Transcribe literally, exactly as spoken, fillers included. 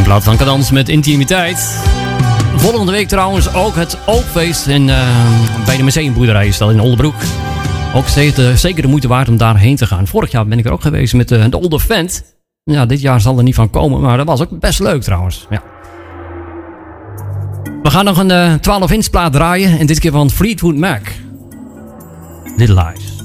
plaat van Cadans met Intimiteit. Volgende week trouwens ook het Oogfeest in, uh, bij de Museumboerderij is dat in Oldebroek. Ook zeker, zeker de moeite waard om daarheen te gaan. Vorig jaar ben ik er ook geweest met de, de Older Vent. Ja, dit jaar zal er niet van komen, maar dat was ook best leuk trouwens. Ja. We gaan nog een uh, twaalf inch plaat draaien en dit keer van Fleetwood Mac. Little Lies.